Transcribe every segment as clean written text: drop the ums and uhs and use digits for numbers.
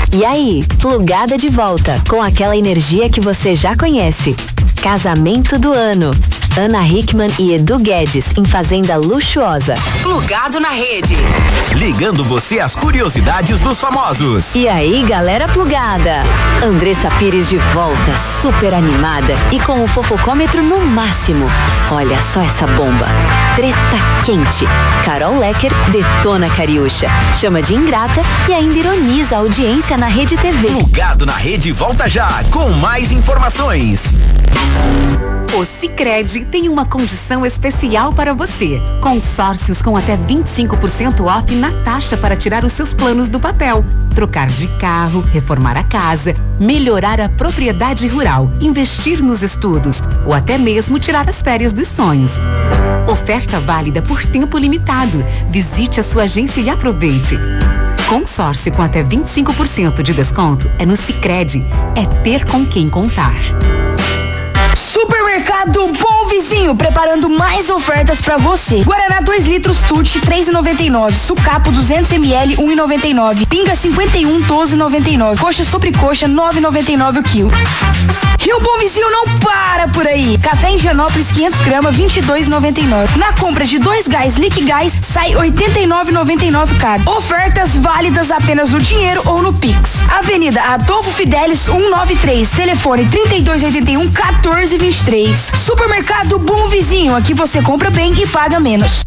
E aí, plugada de volta, com aquela energia que você já conhece. Casamento do ano. Ana Hickman e Edu Guedes em Fazenda Luxuosa. Plugado na rede. Ligando você às curiosidades dos famosos. E aí, galera plugada. Andressa Pires de volta, super animada e com o fofocômetro no máximo. Olha só essa bomba. Treta quente. Carol Lecker detona Cariúcha, chama de ingrata e ainda ironiza a audiência na Rede TV. Plugado na rede volta já com mais informações. O Sicredi tem uma condição especial para você. Consórcios com até 25% off na taxa para tirar os seus planos do papel. Trocar de carro, reformar a casa, melhorar a propriedade rural, investir nos estudos ou até mesmo tirar as férias dos sonhos. Oferta válida por tempo limitado. Visite a sua agência e aproveite. Consórcio com até 25% de desconto é no Sicredi. É ter com quem contar. Supermercado Bom Vizinho, preparando mais ofertas pra você. Guaraná 2 litros Tutti, 3,99. Sucapo 200 ml, 1,99. Pinga 51, 12,99. Coxa sobrecoxa, 9,99 o quilo. E o Bom Vizinho não para por aí. Café Higienópolis 500 gramas, 22,99. Na compra de 2 gás Liquigás, sai 89,99 cada. Ofertas válidas apenas no dinheiro ou no Pix. Avenida Adolfo Fidelis 193, telefone 3281 1423. Supermercado Bom Vizinho, aqui você compra bem e paga menos.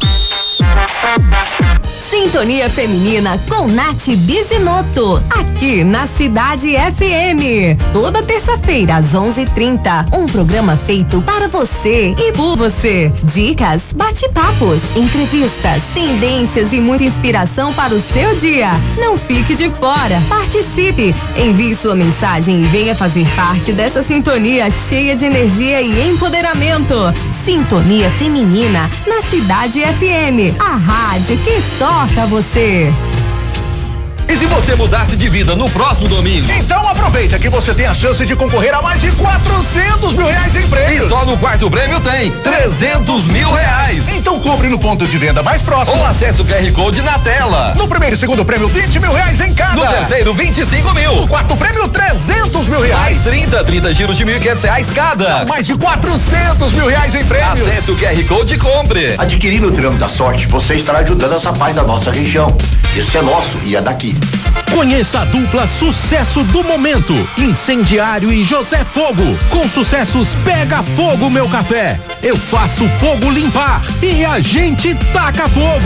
Sintonia Feminina com Nath Bizinoto, aqui na Cidade FM. Toda terça-feira às 11h30, um programa feito para você e por você. Dicas, bate-papos, entrevistas, tendências e muita inspiração para o seu dia. Não fique de fora, participe, envie sua mensagem e venha fazer parte dessa sintonia cheia de energia e empoderamento. Sintonia Feminina na Cidade FM, a rádio que toca você. E se você mudasse de vida no próximo domingo? Então aproveita que você tem a chance de concorrer a mais de 400 mil reais em prêmios. E só no quarto prêmio tem 300 mil reais. Então compre no ponto de venda mais próximo. Ou acesse o QR Code na tela. No primeiro e segundo prêmio, 20 mil reais em cada. No terceiro, 25 mil. No quarto prêmio, 300 mil reais. Mais 30 giros de R$1.500 cada. São mais de 400 mil reais em prêmios. Acesse o QR Code e compre. Adquirindo o Triângulo da Sorte, você estará ajudando essa paz da nossa região. Esse é nosso e é daqui. Conheça a dupla sucesso do momento, Incendiário e José Fogo. Com sucessos Pega Fogo Meu Café, Eu Faço Fogo Limpar e A Gente Taca Fogo.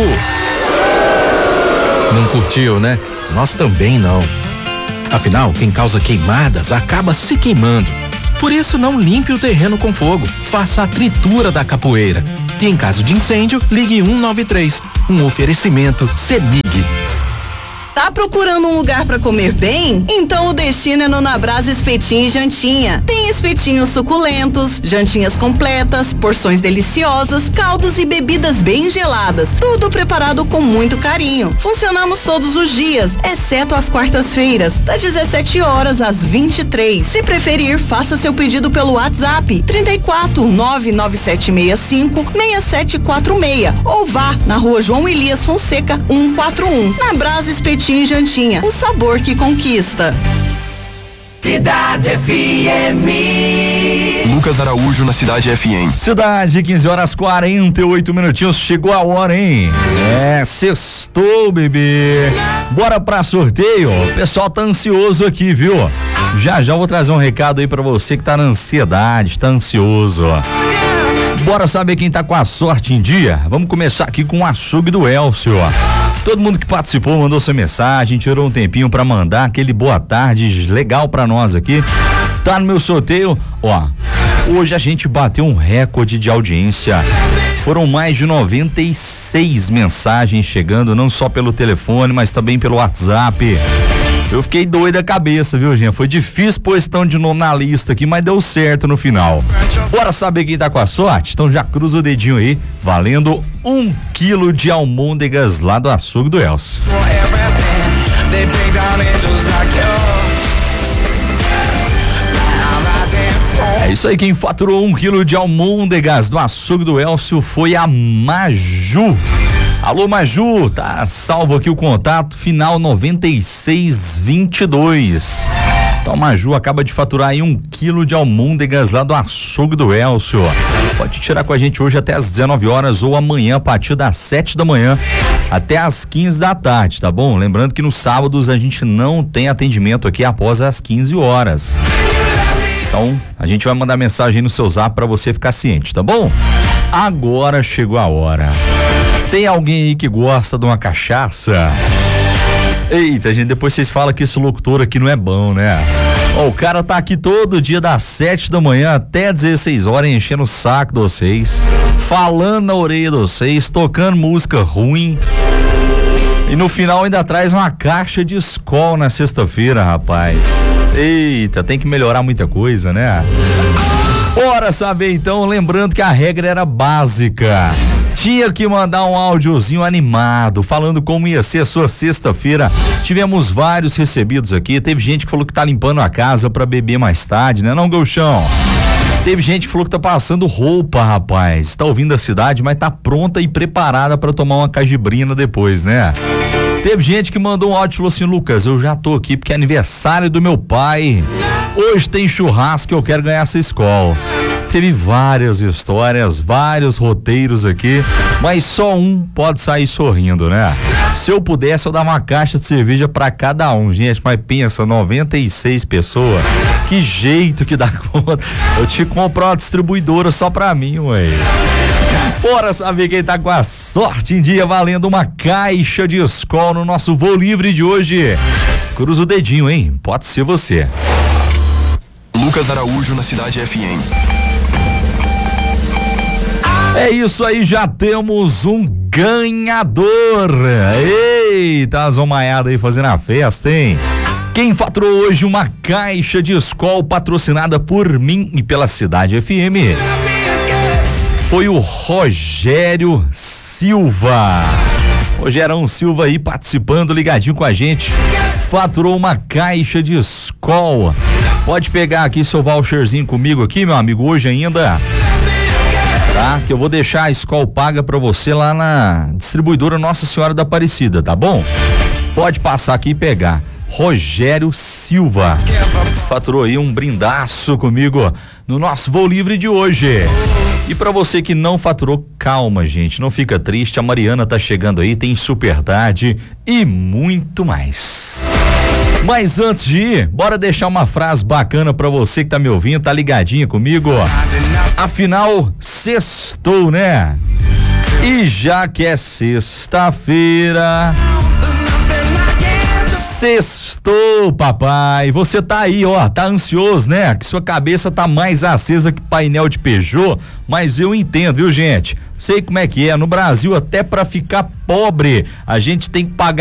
Não curtiu, né? Nós também não. Afinal, quem causa queimadas acaba se queimando. Por isso, não limpe o terreno com fogo. Faça a tritura da capoeira. E em caso de incêndio, ligue 193. Um oferecimento CEMIG. Tá procurando um lugar pra comer bem? Então o destino é no Nabrasa Espetinho e Jantinha. Tem espetinhos suculentos, jantinhas completas, porções deliciosas, caldos e bebidas bem geladas. Tudo preparado com muito carinho. Funcionamos todos os dias, exceto às quartas-feiras, das 17 horas às 23. Se preferir, faça seu pedido pelo WhatsApp 34 99765 6746 ou vá na Rua João Elias Fonseca 141. Nabrasa Espetinho e Jantinha, o sabor que conquista. Cidade FM. Lucas Araújo na Cidade FM. Cidade, 15h48 minutinhos, chegou a hora, hein? É, sextou, bebê. Bora pra sorteio, o pessoal tá ansioso aqui, viu? Já vou trazer um recado aí pra você que tá na ansiedade, tá ansioso, ó. Bora saber quem tá com a sorte em dia? Vamos começar aqui com o açougue do Elcio, ó. Todo mundo que participou mandou sua mensagem, tirou um tempinho pra mandar aquele boa tarde legal pra nós aqui. Tá no meu sorteio, ó. Hoje a gente bateu um recorde de audiência. Foram mais de 96 mensagens chegando, não só pelo telefone, mas também pelo WhatsApp. Eu fiquei doido da cabeça, viu, gente? Foi difícil pôr esse tão de novo na lista aqui, mas deu certo no final. Bora saber quem tá com a sorte? Então já cruza o dedinho aí, valendo 1 quilo de almôndegas lá do açougue do Elcio. É isso aí, quem faturou 1 quilo de almôndegas do açougue do Elcio foi a Maju. Alô, Maju, tá salvo aqui o contato, final 9622. Então, Maju acaba de faturar aí 1 quilo de almôndegas lá do açougue do Elcio. Pode tirar com a gente hoje até às 19 horas ou amanhã a partir das 7 da manhã até às 15 da tarde, tá bom? Lembrando que nos sábados a gente não tem atendimento aqui após as 15 horas. Então, a gente vai mandar mensagem no seu zap pra você ficar ciente, tá bom? Agora chegou a hora. Tem alguém aí que gosta de uma cachaça? Eita, gente, depois vocês falam que esse locutor aqui não é bom, né? Ó, o cara tá aqui todo dia das 7 da manhã até 16 horas enchendo o saco de vocês, falando na orelha de vocês, tocando música ruim. E no final ainda traz uma caixa de Skol na sexta-feira, rapaz. Eita, tem que melhorar muita coisa, né? Bora saber então, lembrando que a regra era básica. Tinha que mandar um áudiozinho animado, falando como ia ser a sua sexta-feira. Tivemos vários recebidos aqui. Teve gente que falou que tá limpando a casa pra beber mais tarde, né não, Gauchão? Teve gente que falou que tá passando roupa, rapaz. Tá ouvindo a cidade, mas tá pronta e preparada pra tomar uma cajibrina depois, né? Teve gente que mandou um áudio e falou assim: Lucas, eu já tô aqui porque é aniversário do meu pai. Hoje tem churrasco e eu quero ganhar essa escola. Teve várias histórias, vários roteiros aqui, mas só um pode sair sorrindo, né? Se eu pudesse, eu dava uma caixa de cerveja pra cada um, gente, mas pensa, 96 pessoas, que jeito que dá conta. Eu tinha que comprar uma distribuidora só pra mim, ué. Bora saber quem tá com a sorte em dia, valendo uma caixa de Skol no nosso Voo Livre de hoje. Cruza o dedinho, hein? Pode ser você. Lucas Araújo na Cidade FM. É isso aí, já temos um ganhador. Eita, as homaiadas aí fazendo a festa, hein? Quem faturou hoje uma caixa de Skol patrocinada por mim e pela Cidade FM foi o Rogério Silva. Rogerão Silva aí participando, ligadinho com a gente. Faturou uma caixa de Skol. Pode pegar aqui seu voucherzinho comigo aqui, meu amigo, hoje ainda. Tá? Que eu vou deixar a Skol paga pra você lá na distribuidora Nossa Senhora da Aparecida, tá bom? Pode passar aqui e pegar. Rogério Silva faturou aí um brindaço comigo no nosso Voo Livre de hoje. E pra você que não faturou, calma, gente, não fica triste, a Mariana tá chegando aí, tem super tarde e muito mais. Mas antes de ir, bora deixar uma frase bacana pra você que tá me ouvindo, tá ligadinha comigo, ó. Afinal, sextou, né? E já que é sexta-feira, sextou, papai. Você tá aí, ó, tá ansioso, né? Que sua cabeça tá mais acesa que painel de Peugeot, mas eu entendo, viu, gente? Sei como é que é, no Brasil até pra ficar pobre, a gente tem que pagar